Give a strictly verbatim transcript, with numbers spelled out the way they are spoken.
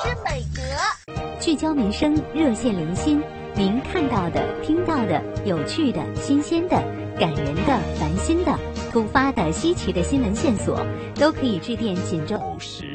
是美德。 聚焦民生，热线零星，您看到的、听到的、有趣的、新鲜的、感人的、烦心的、突发的、稀奇的新闻线索，都可以致电锦州。